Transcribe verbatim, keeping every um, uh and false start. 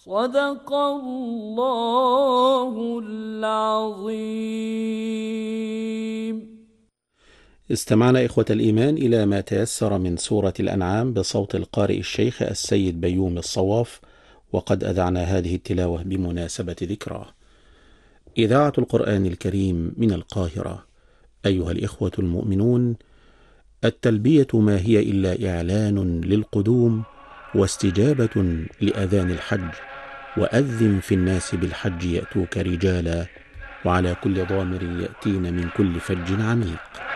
صدق الله العظيم. استمعنا إخوة الإيمان إلى ما تيسر من سورة الأنعام بصوت القارئ الشيخ السيد بيومي الصواف، وقد أذعنا هذه التلاوة بمناسبة ذكراه. إذاعة القرآن الكريم من القاهرة. أيها الإخوة المؤمنون، التلبية ما هي إلا إعلان للقدوم واستجابة لأذان الحج، وأذن في الناس بالحج يأتوك رجالا وعلى كل ضامر يأتين من كل فج عميق.